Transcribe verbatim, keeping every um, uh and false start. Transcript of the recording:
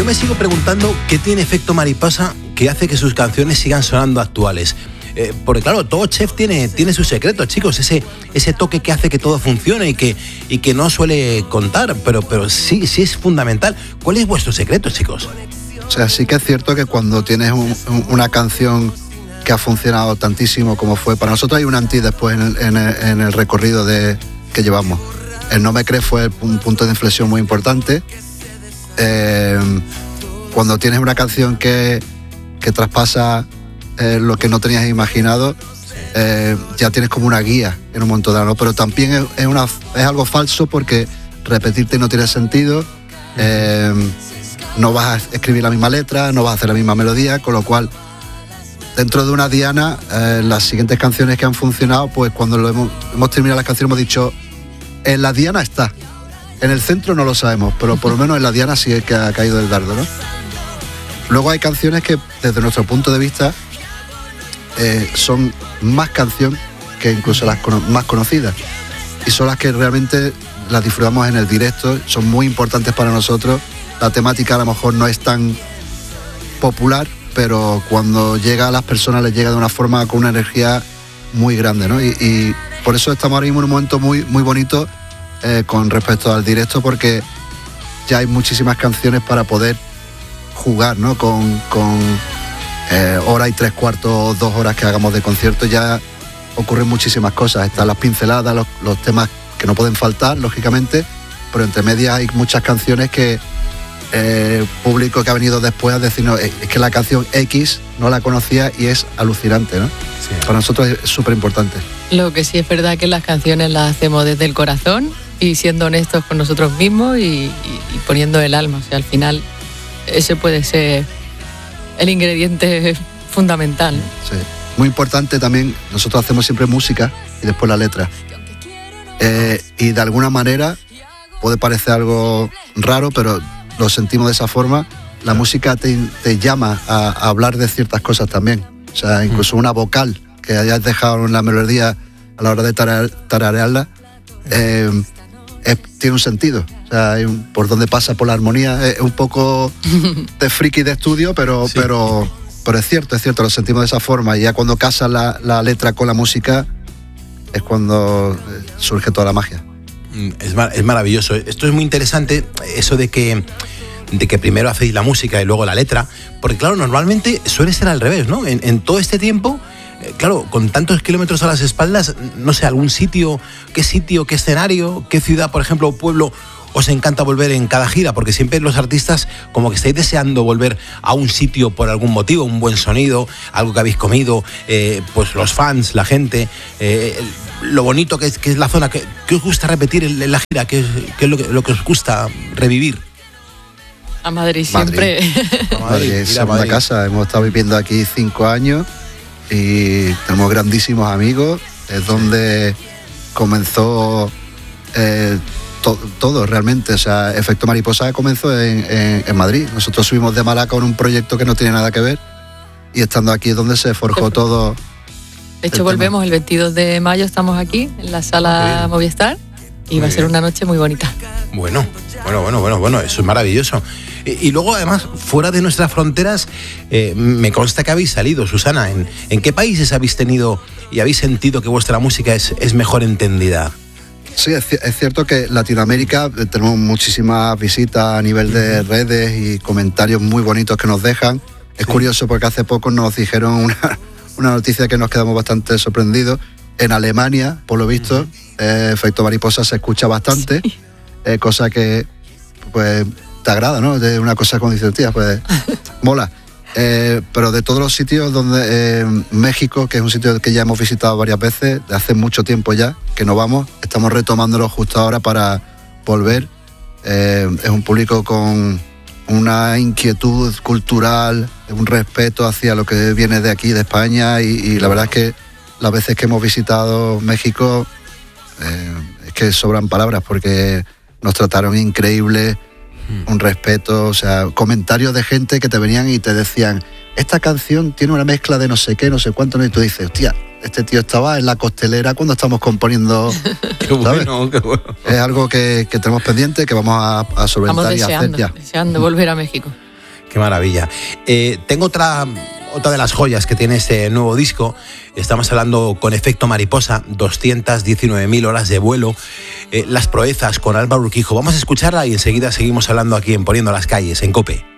yo me sigo preguntando qué tiene Efecto Mariposa que hace que sus canciones sigan sonando actuales. Eh, porque claro, todo chef tiene, tiene su secreto, chicos, ese, ese toque que hace que todo funcione y que, y que no suele contar, pero, pero sí, sí es fundamental. ¿Cuál es vuestro secreto, chicos? O sea, sí que es cierto que cuando tienes un, un, una canción que ha funcionado tantísimo como fue, para nosotros hay un antes y después en el, en el, en el recorrido de, que llevamos. El No Me Crees fue un punto de inflexión muy importante. Eh, cuando tienes una canción que, que traspasa eh, lo que no tenías imaginado, eh, ya tienes como una guía en un momento dado, ¿no? Pero también es, es, una, es algo falso porque repetirte no tiene sentido, eh, no vas a escribir la misma letra, no vas a hacer la misma melodía, con lo cual dentro de una diana, eh, las siguientes canciones que han funcionado, pues cuando lo hemos, hemos terminado las canciones hemos dicho, en la diana está, en el centro no lo sabemos, pero por lo menos en la diana sí es que ha caído el dardo, ¿no? Luego hay canciones que desde nuestro punto de vista eh, son más canción que incluso las cono- más conocidas, y son las que realmente las disfrutamos en el directo, son muy importantes para nosotros. La temática a lo mejor no es tan popular, pero cuando llega a las personas les llega de una forma con una energía muy grande, ¿no? Y, y por eso estamos ahora mismo en un momento muy, muy bonito eh, con respecto al directo, porque ya hay muchísimas canciones para poder jugar, ¿no? Con, con eh, hora y tres cuartos, dos horas que hagamos de concierto, ya ocurren muchísimas cosas. Están las pinceladas, los, los temas que no pueden faltar, lógicamente, pero entre medias hay muchas canciones que eh, público que ha venido después a decirnos, es que la canción X no la conocía y es alucinante, ¿no? Sí. Para nosotros es súper importante. Lo que sí es verdad que las canciones las hacemos desde el corazón y siendo honestos con nosotros mismos y, y, y poniendo el alma. O sea, al final ese puede ser el ingrediente fundamental. Sí. Muy importante también, nosotros hacemos siempre música y después la letra. Eh, y de alguna manera puede parecer algo raro, pero lo sentimos de esa forma. La música te, te llama a, a hablar de ciertas cosas también. O sea, incluso una vocal que hayas dejado en la melodía a la hora de tarar, tararearla, eh, es, tiene un sentido. O sea, hay un, por donde pasa por la armonía. Es un poco de friki de estudio, pero, sí. pero, pero es cierto, es cierto, lo sentimos de esa forma. Y ya cuando casa la, la letra con la música es cuando surge toda la magia. Es, mar- es maravilloso. Esto es muy interesante, eso de que, de que primero hacéis la música y luego la letra, porque claro, normalmente suele ser al revés, ¿no? En, en todo este tiempo, eh, claro, con tantos kilómetros a las espaldas, no sé, algún sitio, qué sitio, qué escenario, qué ciudad, por ejemplo, o pueblo os encanta volver en cada gira, porque siempre los artistas como que estáis deseando volver a un sitio por algún motivo, un buen sonido, algo que habéis comido, eh, pues los fans, la gente, eh, lo bonito que es, que es la zona, que, que os gusta repetir en, en la gira, que es, que es lo, que, lo que os gusta revivir. A Madrid siempre. Madrid, a Madrid es segunda Madrid. Casa, hemos estado viviendo aquí cinco años y tenemos grandísimos amigos, es donde comenzó eh, to, todo realmente, o sea, Efecto Mariposa comenzó en, en, en Madrid. Nosotros subimos de Malaca con un proyecto que no tiene nada que ver y estando aquí es donde se forjó sí. todo. De hecho, el volvemos tema. El veintidós de mayo, estamos aquí en la sala Movistar y muy va a ser bien. Una noche muy bonita. Bueno, bueno, bueno, bueno, bueno, eso es maravilloso. Y, y luego, además, fuera de nuestras fronteras, eh, me consta que habéis salido, Susana. ¿En, en qué países habéis tenido y habéis sentido que vuestra música es, es mejor entendida? Sí, es, es cierto que Latinoamérica tenemos muchísimas visitas a nivel de redes y comentarios muy bonitos que nos dejan. Es sí. curioso porque hace poco nos dijeron una... una noticia que nos quedamos bastante sorprendidos. En Alemania, por lo visto, uh-huh. eh, Efecto Mariposa se escucha bastante, sí. eh, cosa que pues te agrada, ¿no? De una cosa como dices, tía, pues mola. Eh, pero de todos los sitios donde eh, México, que es un sitio que ya hemos visitado varias veces, de hace mucho tiempo ya, que no vamos, estamos retomándolo justo ahora para volver. Eh, es un público con una inquietud cultural, un respeto hacia lo que viene de aquí, de España, y, y la verdad es que las veces que hemos visitado México eh, es que sobran palabras porque nos trataron increíble, un respeto, o sea, comentarios de gente que te venían y te decían, esta canción tiene una mezcla de no sé qué, no sé cuánto, ¿no? Y tú dices, hostia, este tío estaba en la costelera cuando estamos componiendo. Qué bueno, qué bueno. Es algo que, que tenemos pendiente, que vamos a, a solventar y hacer ya. Deseando volver a México. Qué maravilla. Eh, tengo otra, otra de las joyas que tiene este nuevo disco. Estamos hablando con Efecto Mariposa, doscientas diecinueve mil horas de vuelo. Eh, las proezas con Álvaro Urquijo. Vamos a escucharla y enseguida seguimos hablando aquí en Poniendo las Calles, en COPE.